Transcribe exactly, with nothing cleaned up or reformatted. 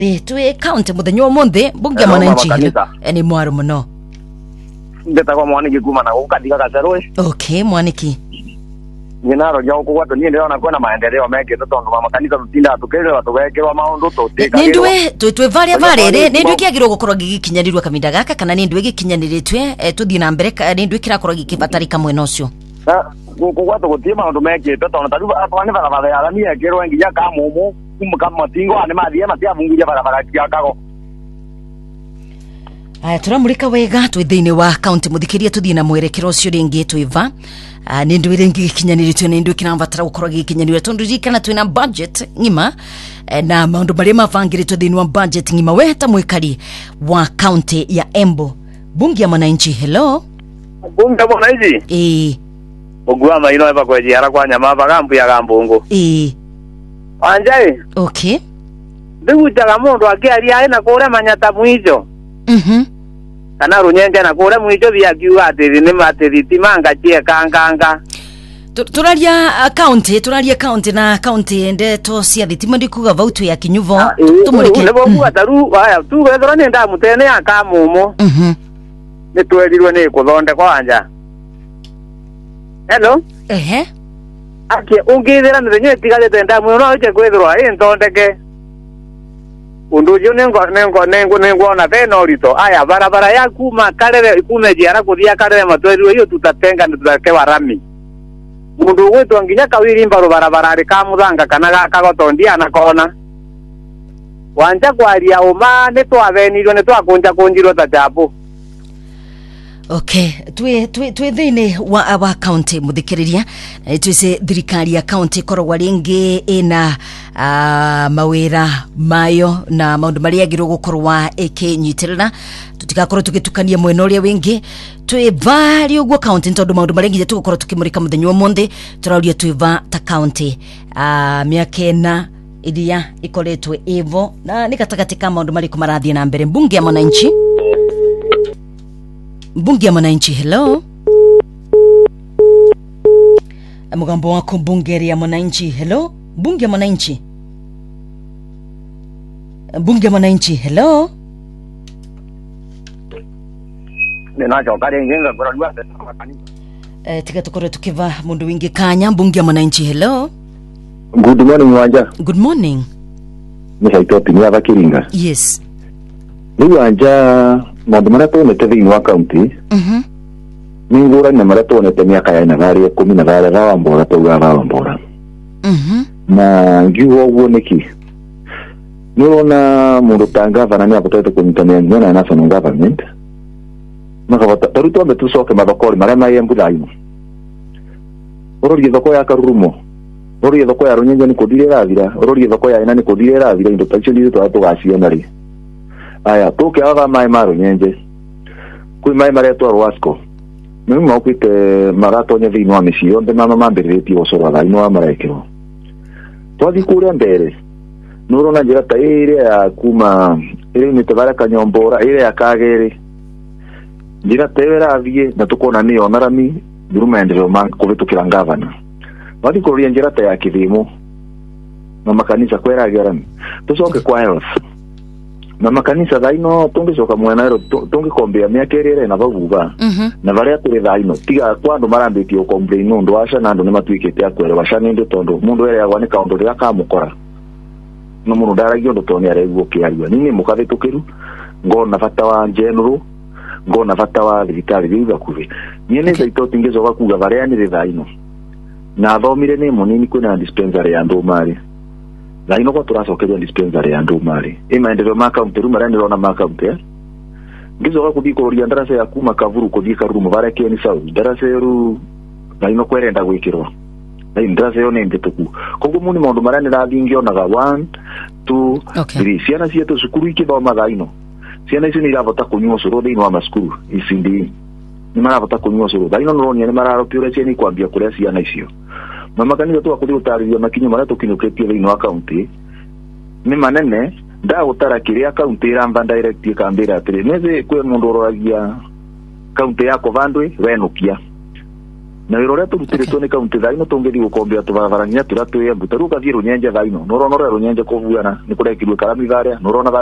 tuwe county muthenya umuthi bunge mwananchi ni mwaru muno ndetagwa Mwaniki kuma na gukadiga gacerwe. Okay, Mwaniki Ninaro jo ko watu niende ona kona maendeleo meke tondu mama kanisa tutinda tukere watu wekerwa maundu tutika nindwe twe varia varere nindwe kiagirwo gukorwo gikinyanirwa kaminda gaka kana nindwe gikinyaniritwe tuthii na mbere nindwe kirakorwo gikibatarika mwena ucio ko watu gutie maundu meke tondu tatu atwane bara bara ya mie kerwa nginya ka mumu kumka matingo ane mathie matia bunguja bara bara kia kago. Aya turamurika wega twi thiini wa county muthikiria tuthii na mwerekero ucio ringi twiva ni ndu ringi gikinyaniritwe ni ndu kinabatara gukorwo gikinyaniritwe tondu rikana twina budget ngima na maundu maria mabangiritwe thiini wa budget ngima we ta mwikari wa county ya Embu bunge ya mwananchi. Hello bunge mwananchi eh ogwa maino eva kwa jara kwa nyama bagambu ya gambungu eh anjai. Okay ndu jaga mundu akiaria ina kure manyata mwijo mhm kana runyenge na kure mwijo bia kiuga atiri ni matiri timanga tie kanganga turaria county turaria county na county ende to cia thitima ndikuga vautu ya kinyuvo tumurike nebo kuga taru aya tu wethora ni nda mutene ya kamumo mhm ni twerirwe ni kuthonde kwa anja. Hello ehe ake ungithira mithenya itigarite nda mu no je kwithirwa i nthondeke undu jo nengo nengo nengo nengo na teno rito aya barabara ya kuma karere ikume jiara kuthia karere matwerirwe hiyo tutatenga ndutake warami mundu wetu nginya kawiri mbaro barabara ari kamuthanga kana gakagotondia na kona wanja kwaria uma ni twavenirwo ni twakunja kunjirwo ta jabu. Okay twe twe twe thini wa wa county muthikiriria twise thirikari ya county korwa ringi ina uh, mawira mayo na maundu maria agirwo gukorwa ikinyitirira tutikakorwo tugitukania mwena uria wingi twe vari ugwo county tondu maundu maria nginya tugukorwo tukimurika muthenya wa monde turauria twiva ta county uh, miakena iria ikoretwe evo na nikatagati kama maundu mariko marathie na mbere bunge ya mwananchi. Bunge ya mwananchi. Hello mugambo wako bunge ya mwananchi. Hello bunge ya mwananchi. Bunge ya mwananchi. Hello ninacho kare ngenga kwa lwa eh tika tukore tukiva mundu wingi kanya bunge ya mwananchi. Hello good morning wanja. Good morning ni haitoti ni abakiringa. Yes ni wanja na dumana to ne tevi wa county mhm ningura na mara to ne temia kaya na gari kumi na gari rawa mbora to ga rawa mbora mhm na ngiwo wo neki nona mundu tanga vana ni apotote kumitamia ngena na national government makabata taruto mbe tusoke mabakori mara na yembu daimo orori thoko ya karurumo orori thoko ya runyenje ni kodire ravira orori thoko ya ina ni kodire ravira indo tacho ndi to atugacio nari aya toke ava mai maro nyenje kui mai mare to Rwasco mimi mwakwite marato nye vino wa misio nde mama mambireti osoro la ino amarekero twathi kure mbere nuro na njira ta ile ya kuma ile ni tabara kanyombora ile ya kagere njira tevera avie na tukona ni onarami duruma endeleo man kuvitukira ngavana twathi kure njira ta ya kivimo na makanisa kwera garami tusoke kwa health na makanisa daino tungicoka mwenero tungikombea miakerere na bavuga mhm na varia turi daino tiga kwando marambitio complain nundu aca na ndu ni matwikite akwere waca ninde tondu mundu ere agwa ni kaundu ria kamukora no mundu daragio ndo toni areguo kiaria nini mukavitukiru ngona bata wa general ngona bata wa thirikari biuga kuvi nyene zaito tingicoka kuga varia ni daino na thomire ni munini kwina dispensary ya ndumari daino kwa turacokeria dispensary ya ndumari imaendeleo maka mteru marani na maka mte ngizo kwa kubikoria ndarase ya kuma kavuru kuthika rumu bareke ni sawu ndarase ru daino kwerenda gwikirwa na ndarase yo nende tuku kogo muni maundu marani rathingi naga one two three ciana cietu cukuru ikithoma daino ciana ici ni irabota kunywa curu thiini wa masukuru icindi ni marabota kunywa curu daino nonia ni mararopiure ciana ikwambia kuria ciana icio mama kanisa tu akuthi utariria makinyo mara tukinyuketie thiini wa county ni manene nda gutara kiria county iramba direct kambira atiri neze kwe mundu roragia county yako vandwe wenukia na wira uria turutiritwo ni kaunti thaino tungithi gukombea tubarabara nginya turia twi Embu taru kathie Runyenje thaino nurona ria Runyenje kuvuana ni kurekirwe karami tharia nurona